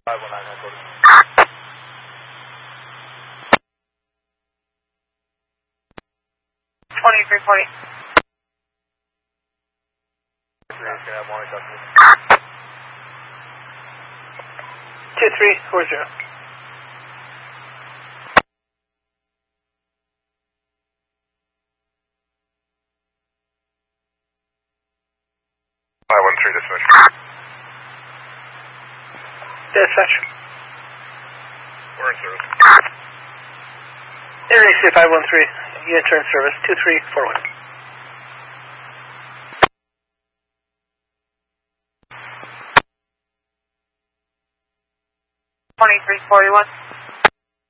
519 code. 2340. Can I have morning customer? 2340. 513 dispatch. Dispatch. We're in service. NAC 513, unit turn service 2341. 2341.